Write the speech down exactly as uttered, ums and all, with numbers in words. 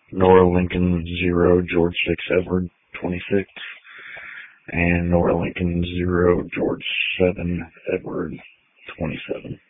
Nora Lincoln zero, George six, Edward twenty-six, and Nora Lincoln zero, George seven, Edward twenty-seven.